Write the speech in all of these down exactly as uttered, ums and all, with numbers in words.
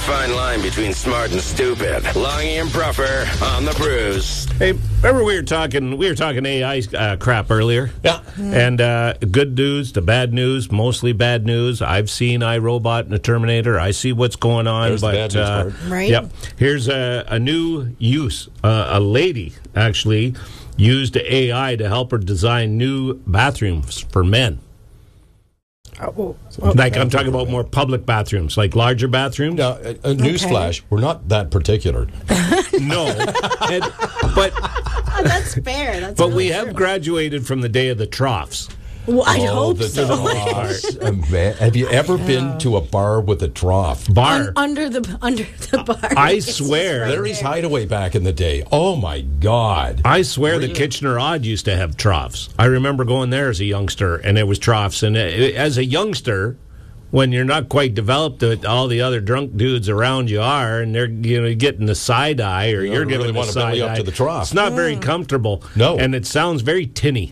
fine line between smart and stupid. Longy and Bruffer on the Brews. Hey, remember we were talking we were talking A I uh, crap earlier? Yeah. And uh, good news to bad news, mostly bad news. I've seen iRobot and the Terminator. I see what's going on. There's the but bad news uh, part. Right. Yep. Here's a, a new use. Uh, a lady actually used A I to help her design new bathrooms for men. Oh, Like I'm talking about more public bathrooms, like larger bathrooms. Now, a, a newsflash, we're not that particular. No, and, but oh, that's fair. That's but really we have true. graduated from the day of the troughs. Well, I Oh, hope the so. troughs. Uh, man, have you ever been to a bar with a trough? Bar. Un- under the under the bar. I It's just swear. right Larry's there. Hideaway back in the day. Oh, my God. I swear the Kitchener Odd used to have troughs. I remember going there as a youngster, and it was troughs. And it, as a youngster, when you're not quite developed, uh, all the other drunk dudes around you are, and they're you know getting the side eye, or You you're don't giving really the want to side belly eye. up to the trough. It's not very comfortable. No. and it sounds very tinny.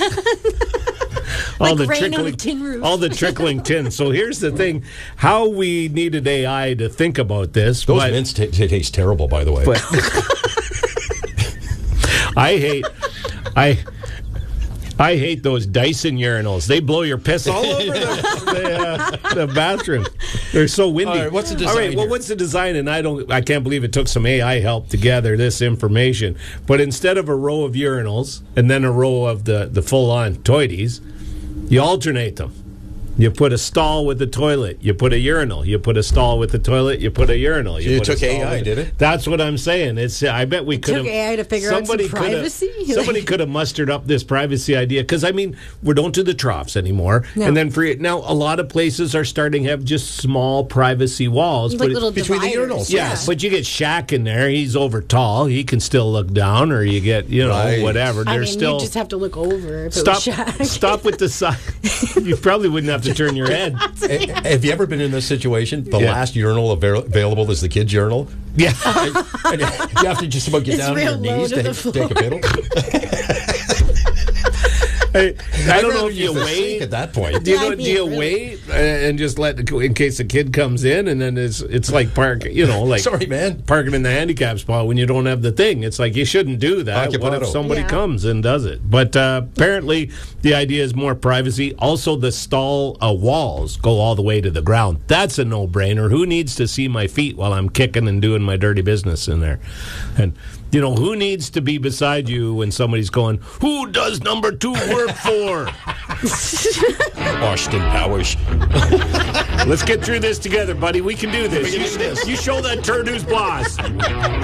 all Like the rain on a trickling, tin roof. all the trickling tin. So here's the thing: how we needed A I to think about this. Those but, mints t- t- taste terrible, by the way. But I hate I I hate those Dyson urinals. They blow your piss all over the, the, uh, the bathroom. They're so windy. All right, what's the All right, design well, here? what's the design? And I don't. I can't believe it took some A I help to gather this information. But instead of a row of urinals and then a row of the the full on toities, you alternate them. You put a stall with a toilet. You put a urinal. You put a stall with a toilet. You put a urinal. You put a took stall A I, with- did it? That's what I'm saying. It's. I bet we could have. took A I to figure out some somebody coulda- privacy? Somebody could have mustered up this privacy idea because I mean we don't do the troughs anymore, No. and then for now a lot of places are starting to have just small privacy walls. like but- little between the dividers. urinals. Yeah. Yes, but you get Shaq in there. He's over tall. He can still look down, or you get you know Right. whatever. I There's mean, still you just have to look over. If stop. It was Shaq. Stop with the side. You probably wouldn't have to turn your head. Eh, Have you ever been in this situation? The Yeah. last urinal avail- available is the kids' urinal. Yeah. And, and you have to just about get It's down on your real low knees to to, the take a piddle. I, I don't I'd know rather if you use the wait sink at that point. Do you Yeah, know? I Do you mean, really. wait uh, and just let in case a kid comes in, and then it's it's like park. You know, like Sorry, man. parking in the handicap spot when you don't have the thing. It's like you shouldn't do that. What if Occupado. somebody Yeah. comes and does it? But uh, apparently, the idea is more privacy. Also, the stall uh, walls go all the way to the ground. That's a no-brainer. Who needs to see my feet while I'm kicking and doing my dirty business in there? And you know, who needs to be beside you when somebody's going, "Who does number two work for?" Austin Powers. Let's get through this together, buddy. We can do this. We can You, do this. you show that turd who's boss.